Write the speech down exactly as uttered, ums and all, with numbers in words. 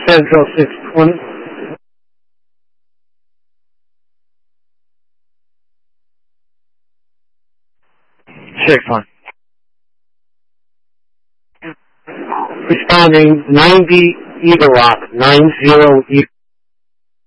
Central six twenty. Check fine. Responding ninety Eagle Rock, nine zero Eagle